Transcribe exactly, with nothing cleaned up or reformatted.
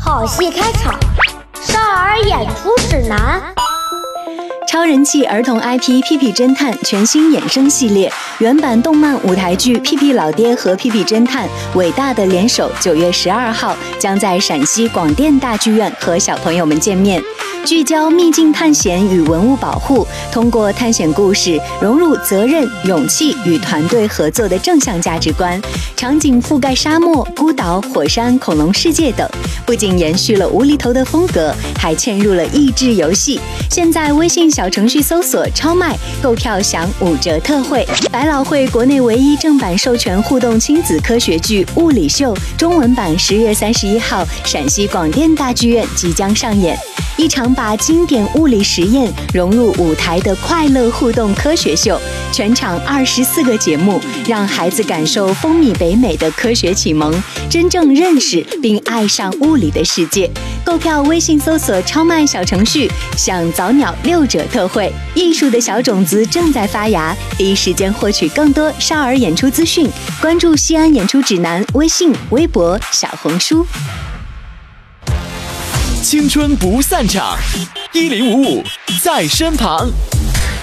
好戏开场，少儿演出指南。 超人气儿童 I P《屁屁侦探》全新衍生系列，原版动漫舞台剧《屁屁老爹和屁屁侦探》伟大的联手，九月十二号将在陕西广电大剧院和小朋友们见面。聚焦秘境探险与文物保护，通过探险故事融入责任、勇气与团队合作的正向价值观。场景覆盖沙漠、孤岛、火山、恐龙世界等，不仅延续了无厘头的风格，还嵌入了益智游戏。现在微信小程序搜索“超卖”，购票享五折特惠。百老汇国内唯一正版授权互动亲子科学剧《物理秀》中文版十月三十一号陕西广电大剧院即将上演。一场把经典物理实验融入舞台的快乐互动科学秀，全场二十四个节目，让孩子感受风靡北美的科学启蒙，真正认识并爱上物理的世界。购票微信搜索超卖小程序，享早鸟六折特惠。艺术的小种子正在发芽，第一时间获取更多少儿演出资讯，关注西安演出指南微信、微博、小红书。 青春不散场，一零五五在身旁。